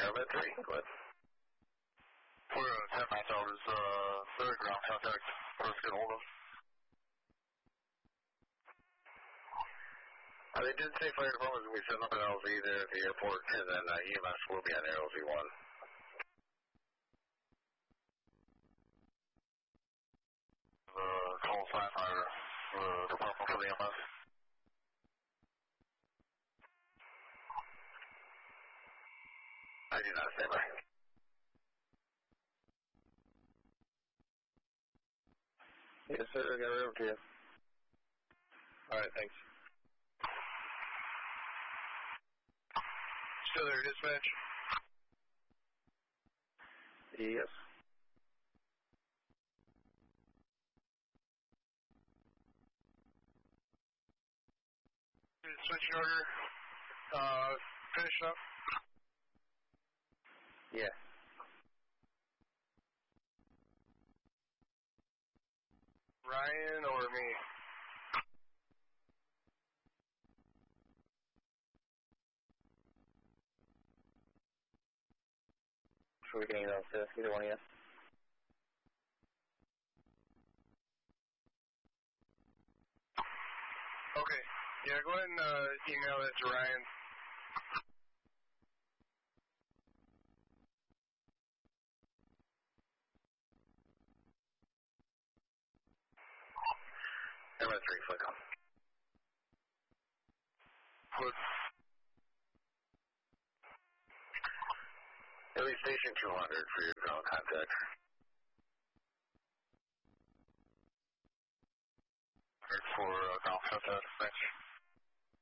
Airman 3, go ahead. We're 10 miles out is third ground contact. Let's get hold of. They did say fire department will be setting up an LZ there at the airport, and then EMS will be on LZ1. Call sign or department for the EMS. I do not stand by. Yes, sir. I got it over to you. All right, thanks. Still there, dispatch? Yes. Switching order. Finish up. Yeah. Ryan or me? Should we get anything else? Either one of you? Okay. Yeah, go ahead and email it to Ryan. Airman 3, flick on. Good. At least station 200 for your ground contact. For ground contact, thanks.